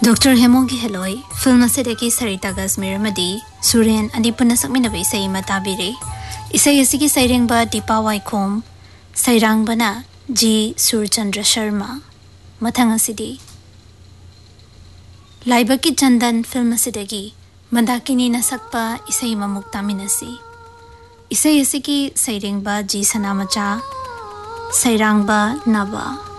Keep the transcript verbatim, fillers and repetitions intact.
doctor हेमोगी हेलोई film असेदगी सरिता गजमेर मदी सुरेन अनिपुना सकमिनबे इसई मताबिरे इसई असिगी सैरेंगबा दीपा वाइखोम सैरांगबना जी सूरचंद्र शर्मा मथंग असिदी लाइबकी चंदन film असेदगी Mandakini नसकपा इसई ममुक तामिनसी इसई असिगी सैरेंगबा जी सनामचा सैरांगबा नबा